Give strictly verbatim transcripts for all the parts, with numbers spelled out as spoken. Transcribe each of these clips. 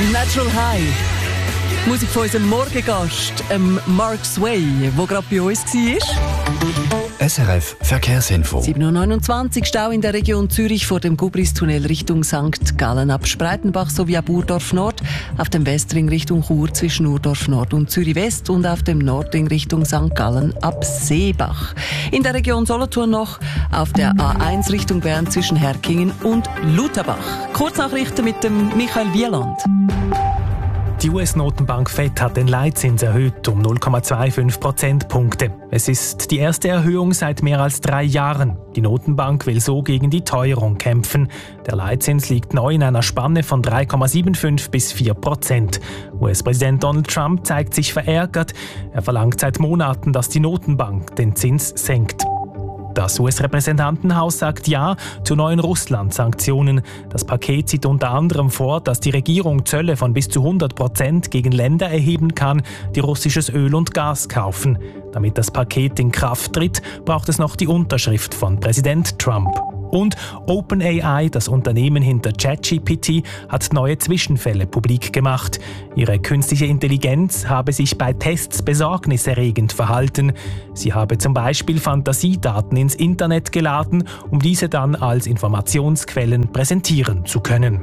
Natural High. Musik von unserem Morgengast, ähm, Mark Sway, der gerade bei uns war. S R F Verkehrsinfo. sieben Uhr neunundzwanzig, Stau in der Region Zürich vor dem Gubristunnel Richtung Sankt Gallen ab Spreitenbach sowie ab Urdorf Nord, auf dem Westring Richtung Chur zwischen Urdorf Nord und Zürich West und auf dem Nordring Richtung Sankt Gallen ab Seebach. In der Region Solothurn noch auf der A eins Richtung Bern zwischen Herkingen und Lutherbach. Kurznachrichten mit dem Michael Wieland. Die U S-Notenbank Fed hat den Leitzins erhöht um null Komma fünfundzwanzig Prozentpunkte. Es ist die erste Erhöhung seit mehr als drei Jahren. Die Notenbank will so gegen die Teuerung kämpfen. Der Leitzins liegt neu in einer Spanne von drei Komma fünfundsiebzig bis vier Prozent. U S-Präsident Donald Trump zeigt sich verärgert. Er verlangt seit Monaten, dass die Notenbank den Zins senkt. Das U S-Repräsentantenhaus sagt Ja zu neuen Russland-Sanktionen. Das Paket sieht unter anderem vor, dass die Regierung Zölle von bis zu hundert Prozent gegen Länder erheben kann, die russisches Öl und Gas kaufen. Damit das Paket in Kraft tritt, braucht es noch die Unterschrift von Präsident Trump. Und OpenAI, das Unternehmen hinter ChatGPT, hat neue Zwischenfälle publik gemacht. Ihre künstliche Intelligenz habe sich bei Tests besorgniserregend verhalten. Sie habe zum Beispiel Fantasiedaten ins Internet geladen, um diese dann als Informationsquellen präsentieren zu können.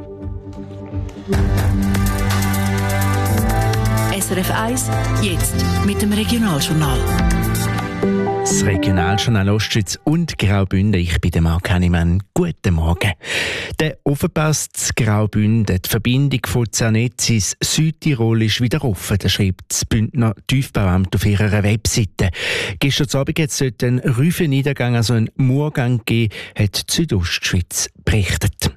S R F eins, jetzt mit dem Regionaljournal. Das Regionaljournal Ostschweiz und Graubünden. Ich bin der Marc Hannemann. Guten Morgen. Der Ofenpass zu Graubünden, die Verbindung von Zernetz ins Südtirol ist wieder offen. Das schreibt das Bündner Tiefbauamt auf ihrer Webseite. Gestern Abend hat es dort einen Rüfenniedergang, also einen Murgang gegeben, hat die Südostschweiz berichtet.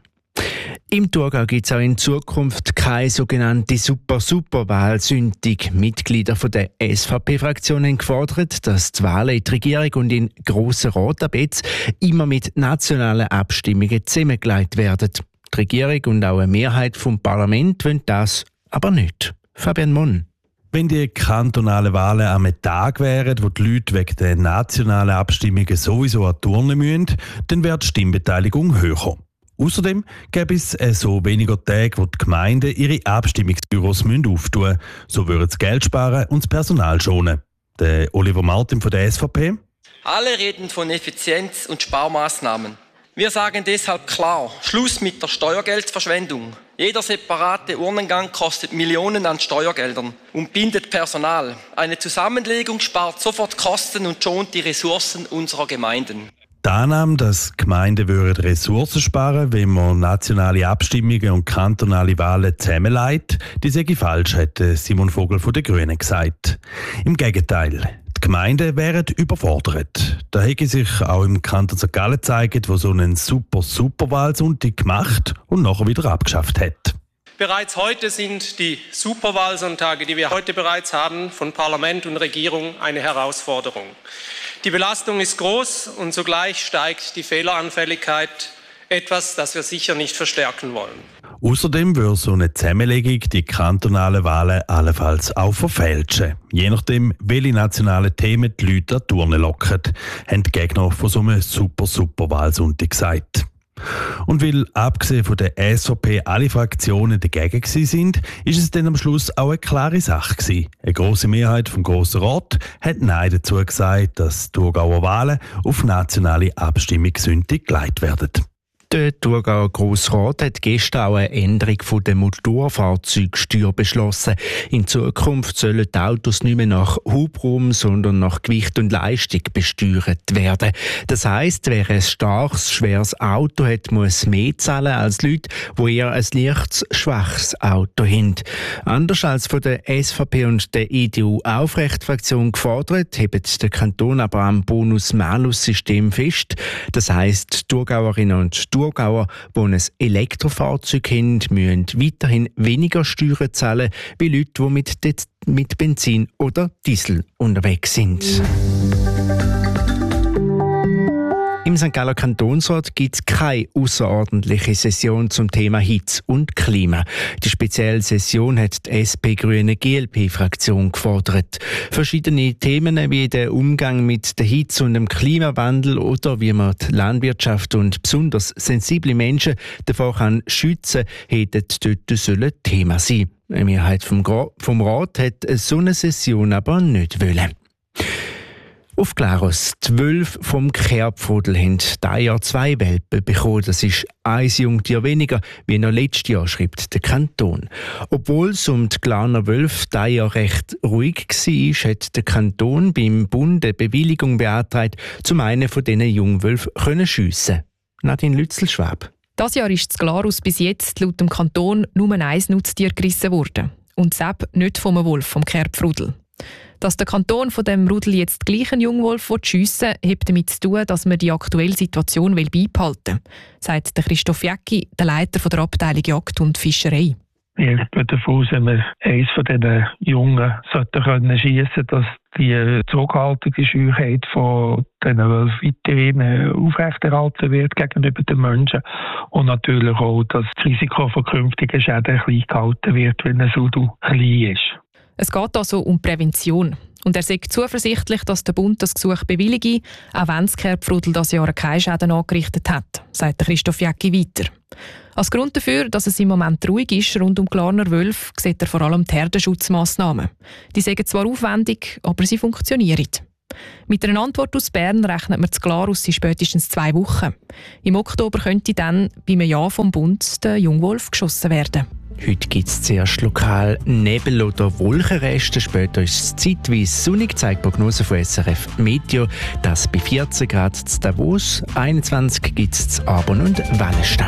Im Thurgau gibt es auch in Zukunft keine sogenannte Super-Super-Wahlsündig. Mitglieder von der S V P-Fraktion haben gefordert, dass die Wahlen in die Regierung und in den Grossen Rat ab jetzt immer mit nationalen Abstimmungen zusammengelegt werden. Die Regierung und auch eine Mehrheit vom Parlament wollen das aber nicht. Fabian Monn. Wenn die kantonalen Wahlen am Tag wären, wo die Leute wegen der nationalen Abstimmungen sowieso an die Urne müssen, dann wäre die Stimmbeteiligung höher. Außerdem gäbe es äh, so weniger Tage, wo die Gemeinden ihre Abstimmungsbüros müssen auftun müssen. So würden sie Geld sparen und das Personal schonen. Der Oliver Martin von der S V P. Alle reden von Effizienz- und Sparmaßnahmen. Wir sagen deshalb klar, Schluss mit der Steuergeldverschwendung. Jeder separate Urnengang kostet Millionen an Steuergeldern und bindet Personal. Eine Zusammenlegung spart sofort Kosten und schont die Ressourcen unserer Gemeinden. Die Annahme, dass Gemeinden Ressourcen sparen würden, wenn man nationale Abstimmungen und kantonale Wahlen zusammenlegt, die sei falsch, hat Simon Vogel von den Grünen gesagt. Im Gegenteil, die Gemeinden wären überfordert. Da hätte sich auch im Kanton Sankt Gallen gezeigt, wo so einen super-Super-Wahlsonntag gemacht und nachher wieder abgeschafft hat. Bereits heute sind die Superwahlsonntage, die wir heute bereits haben, von Parlament und Regierung eine Herausforderung. Die Belastung ist groß und zugleich steigt die Fehleranfälligkeit, etwas, das wir sicher nicht verstärken wollen. Außerdem würde so eine Zusammenlegung die kantonalen Wahlen allenfalls auch verfälschen. Je nachdem, welche nationalen Themen die Leute an die Urne locken, haben die Gegner von so einem Super-Super-Wahlsonntag gesagt. Und weil abgesehen von der S V P alle Fraktionen dagegen sind, ist es dann am Schluss auch eine klare Sache gewesen. Eine grosse Mehrheit vom Grossen Rat hat Nein dazu gesagt, dass die Thurgauer Wahlen auf nationale Abstimmungssündig geleitet werden. Der Thurgauer Grossrat hat gestern auch eine Änderung von der Motorfahrzeugsteuer beschlossen. In Zukunft sollen die Autos nicht mehr nach Hubraum, sondern nach Gewicht und Leistung besteuert werden. Das heisst, wer ein starkes, schweres Auto hat, muss mehr zahlen als Leute, die eher ein leichtes, schwaches Auto haben. Anders als von der S V P und der E D U-Aufrecht-Fraktion gefordert, hebt der Kanton aber am Bonus-Malus-System fest. Das heisst, die Thurgauerinnen und Thurgauer, die ein Elektrofahrzeug haben, müssen weiterhin weniger Steuern zahlen, wie Leute, die mit, mit Benzin oder Diesel unterwegs sind. Im Sankt Galler Kantonsrat gibt es keine außerordentliche Session zum Thema Hitze und Klima. Die spezielle Session hat die S P-Grüne-G L P-Fraktion gefordert. Verschiedene Themen wie der Umgang mit der Hitze und dem Klimawandel oder wie man die Landwirtschaft und besonders sensible Menschen davor kann schützen, hätten dort sollen Thema sein. Eine Mehrheit vom, Gra- vom Rat hat so eine Session aber nicht wollen. Auf Glarus, die Wölfe vom Kerbfrudel haben dieses Jahr zwei Welpen bekommen. Das ist ein Jungtier weniger, wie noch letztes Jahr, schreibt der Kanton. Obwohl es um die Glarner Wölfe dieses Jahr recht ruhig war, hat der Kanton beim Bund eine Bewilligung beantragt, um einen von diesen Jungwölfen schiessen. Nadine Lützel-Schwab. Das Jahr ist das Glarus bis jetzt laut dem Kanton nur ein Nutztier gerissen worden. Und selbst nicht vom Wolf, vom Kerbfrudel. Dass der Kanton von dem Rudel jetzt gleich einen Jungwolf schiessen will, hat damit zu tun, dass man die aktuelle Situation beibehalten will, sagt der Christoph Jäcki, der Leiter der Abteilung Jagd und Fischerei. Wir gehen davon aus, wenn wir eines von diesen Jungen sollten schiessen, dass die zurückhaltende Scheuheit von diesen Wölfen weiterhin aufrechterhalten wird gegenüber den Menschen und natürlich auch, dass das Risiko von künftigen Schäden klein gehalten wird, wenn ein Rudel klein ist. Es geht also um Prävention. Und er sagt zuversichtlich, dass der Bund das Gesuch bewillige, auch wenn das Kerbfrudel das Jahr keine Schäden angerichtet hat, sagt Christoph Jäcki weiter. Als Grund dafür, dass es im Moment ruhig ist rund um Glarner Wölfe, sieht er vor allem die Herdenschutzmassnahmen. Die sind zwar aufwendig, aber sie funktionieren. Mit einer Antwort aus Bern rechnet man das Glarus in spätestens zwei Wochen. Im Oktober könnte dann beim Ja vom Bund der Jungwolf geschossen werden. Heute gibt es zuerst lokal Nebel- oder Wolkenreste. Später ist es zeitweise sonnig, zeigt die Prognose von S R F Meteo. Das bei vierzehn Grad zu Davos, einundzwanzig gibt es zu Arbon und Wallenstadt.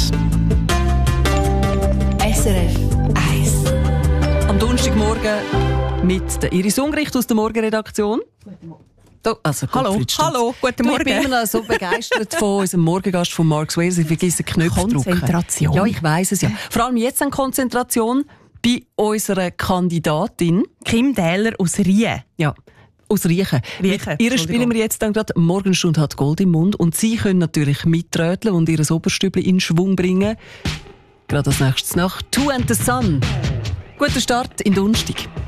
S R F eins. Am Donnerstagmorgen mit der Iris Ungricht aus der Morgenredaktion. Da, also hallo, hallo, guten Morgen. Du, ich bin immer noch so begeistert von unserem Morgengast von Mark Swayze. Ich vergesse Knöpfe drücken. Konzentration. Ja, ich weiss es ja. Vor allem jetzt eine Konzentration bei unserer Kandidatin. Kim Dähler aus Rien. Ja, aus Riechen. Riechen. Mit ihr spielen wir jetzt dann gerade «Morgenstunde hat Gold im Mund» und Sie können natürlich mitröteln und Ihr Oberstübli in Schwung bringen. Gerade als nächstes nach «Two and the Sun». Guter Start in Donnerstag.